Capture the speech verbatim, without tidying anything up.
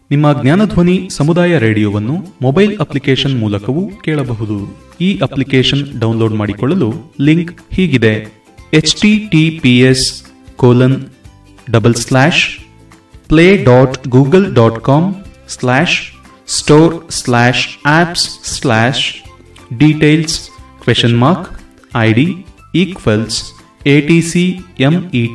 ನಿಮ್ಮ ಜ್ಞಾನಧ್ವನಿ ಸಮುದಾಯ ರೇಡಿಯೋವನ್ನು mobile application ಮೂಲಕವೂ ಕೇಳಬಹುದು. ಈ ಅಪ್ಲಿಕೇಶನ್ ಡೌನ್ಲೋಡ್ ಮಾಡಿಕೊಳ್ಳಲು ಲಿಂಕ್ ಹೀಗಿದೆ: H T T P S colon double slash play dot Google dot com slash store slash apps slash details question mark I D equals A T C M E